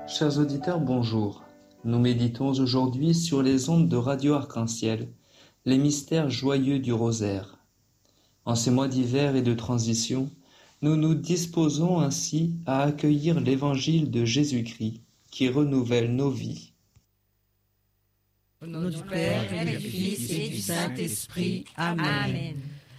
Chers auditeurs, bonjour. Nous méditons aujourd'hui sur les ondes de Radio Arc-en-Ciel, les mystères joyeux du rosaire. En ces mois d'hiver et de transition, nous nous disposons ainsi à accueillir l'évangile de Jésus-Christ qui renouvelle nos vies. Au nom du Père et du Fils et du Saint-Esprit. Amen.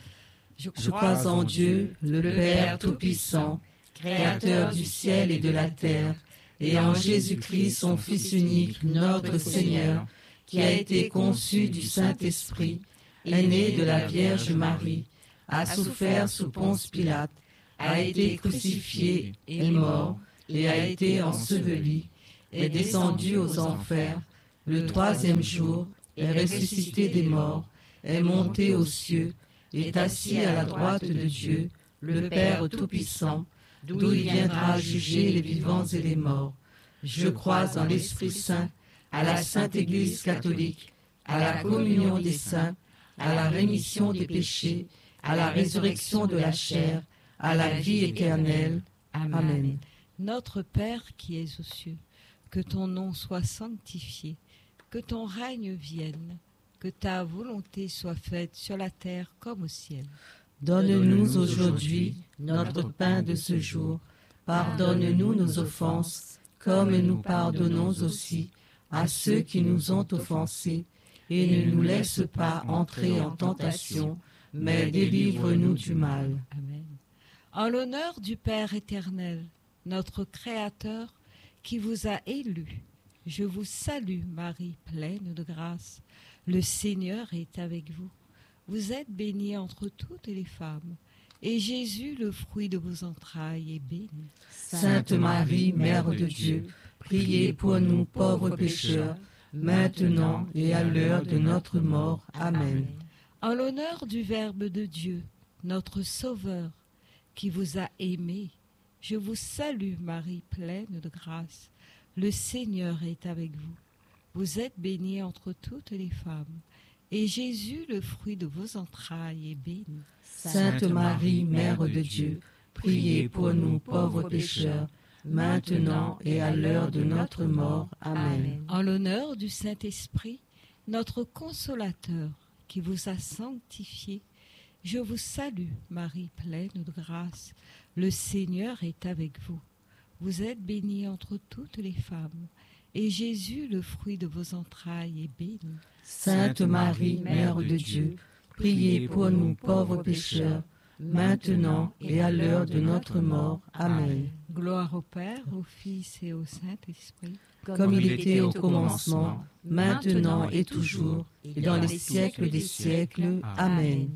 Je crois en Dieu, le Père Tout-Puissant, Créateur du ciel et de la terre, et en Jésus-Christ, son Fils unique, notre Seigneur, qui a été conçu du Saint-Esprit, est né de la Vierge Marie, a souffert sous Ponce Pilate, a été crucifié et mort, et a été enseveli, est descendu aux enfers, le troisième jour, est ressuscité des morts, est monté aux cieux, est assis à la droite de Dieu, le Père Tout-Puissant, d'où il viendra juger les vivants et les morts. Je crois en l'Esprit Saint, à la Sainte Église catholique, à la communion des saints, à la rémission des péchés, à la résurrection de la chair, à la vie éternelle. Amen. Notre Père qui es aux cieux, que ton nom soit sanctifié, que ton règne vienne, que ta volonté soit faite sur la terre comme au ciel. Donne-nous aujourd'hui notre pain de ce jour. Pardonne-nous nos offenses, comme nous pardonnons aussi à ceux qui nous ont offensés. Et ne nous laisse pas entrer en tentation, mais délivre-nous du mal. Amen. En l'honneur du Père éternel, notre Créateur, qui vous a élus, je vous salue, Marie, pleine de grâce. Le Seigneur est avec vous. Vous êtes bénie entre toutes les femmes, et Jésus, le fruit de vos entrailles, est béni. Sainte Marie, Mère de Dieu, priez pour nous pauvres pécheurs, maintenant et à l'heure de notre mort. Amen. En l'honneur du Verbe de Dieu, notre Sauveur, qui vous a aimé, je vous salue, Marie, pleine de grâce. Le Seigneur est avec vous. Vous êtes bénie entre toutes les femmes, et Jésus, le fruit de vos entrailles, est béni. Sainte Marie, Mère de Dieu, priez pour nous pauvres pécheurs, maintenant et à l'heure de notre mort. Amen. En l'honneur du Saint-Esprit, notre Consolateur, qui vous a sanctifié, je vous salue, Marie, pleine de grâce. Le Seigneur est avec vous. Vous êtes bénie entre toutes les femmes, et Jésus, le fruit de vos entrailles, est béni. Sainte Marie, Mère de Dieu, priez pour nous pauvres pécheurs, maintenant et à l'heure de notre mort. Amen. Gloire au Père, au Fils et au Saint-Esprit, comme il était au commencement, maintenant et toujours, et dans les siècles des siècles. Amen.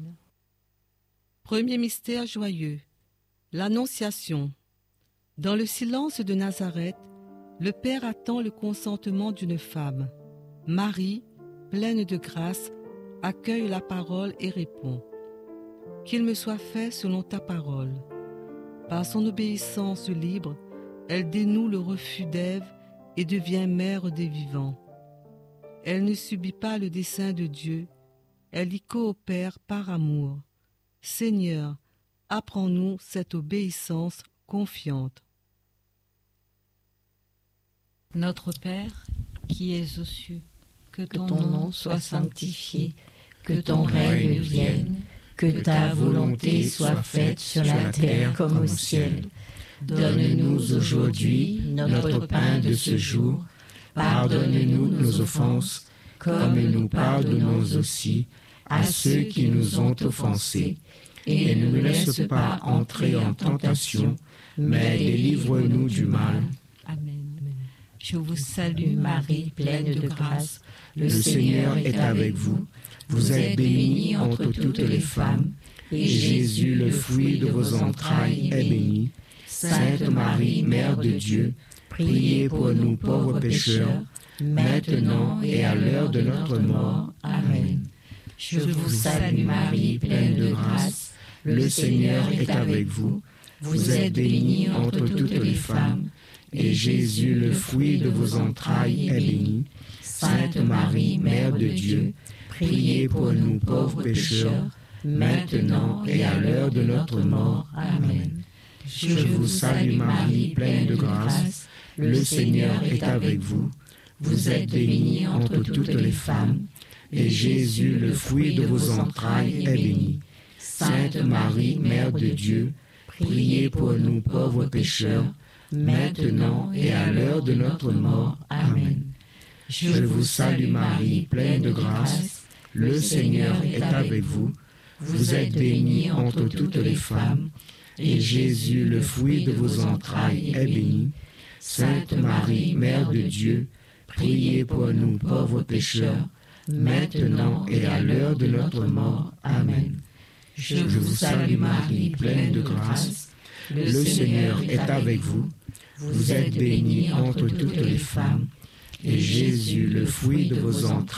Premier mystère joyeux, l'Annonciation. Dans le silence de Nazareth, le Père attend le consentement d'une femme. Marie, pleine de grâce, accueille la parole et répond « Qu'il me soit fait selon ta parole ». Par son obéissance libre, elle dénoue le refus d'Ève et devient mère des vivants. Elle ne subit pas le dessein de Dieu, elle y coopère par amour. Seigneur, apprends-nous cette obéissance confiante. Notre Père, qui es aux cieux, que ton nom soit sanctifié, que ton règne vienne, que ta volonté soit faite sur la terre comme au ciel. Donne-nous aujourd'hui notre pain de ce jour. Pardonne-nous nos offenses, comme nous pardonnons aussi à ceux qui nous ont offensés. Et ne nous laisse pas entrer en tentation, mais délivre-nous du mal. Amen. Je vous salue, Marie, pleine de grâce. Le Seigneur est avec vous. Vous êtes bénie entre toutes les femmes, et Jésus, le fruit de vos entrailles, est béni. Sainte Marie, Mère de Dieu, priez pour nous pauvres pécheurs, maintenant et à l'heure de notre mort. Amen. Je vous salue, Marie, pleine de grâce. Le Seigneur est avec vous. Vous êtes bénie entre toutes les femmes, et Jésus, le fruit de vos entrailles, est béni. Sainte Marie, Mère de Dieu, priez pour nous pauvres pécheurs, maintenant et à l'heure de notre mort. Amen. Je vous salue Marie, pleine de grâce. Le Seigneur est avec vous. Vous êtes bénie entre toutes les femmes, et Jésus, le fruit de vos entrailles, est béni. Sainte Marie, Mère de Dieu, priez pour nous pauvres pécheurs, maintenant et à l'heure de notre mort. Amen. Je vous salue Marie, pleine de grâce, le Seigneur est avec vous. Vous êtes bénie entre toutes les femmes, et Jésus, le fruit de vos entrailles, est béni. Sainte Marie, Mère de Dieu, priez pour nous pauvres pécheurs, maintenant et à l'heure de notre mort. Amen. Je vous salue Marie, pleine de grâce, le Seigneur est avec vous. Vous êtes bénie entre toutes les femmes, et Jésus, le fruit de vos entrailles,